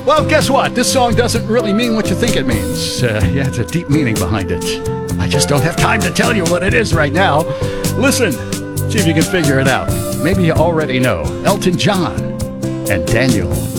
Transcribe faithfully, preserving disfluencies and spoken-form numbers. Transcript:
Well, guess what? This song doesn't really mean what you think it means. Uh, yeah, it's a deep meaning behind it. I just don't have time to tell you what it is right now. Listen, see if you can figure it out. Maybe you already know. Elton John and Daniel.